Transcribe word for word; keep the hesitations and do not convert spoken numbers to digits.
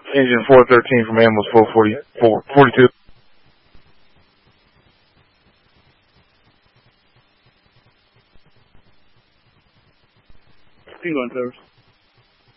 Engine four thirteen from Ambulance four forty-four, forty-two. Single on service.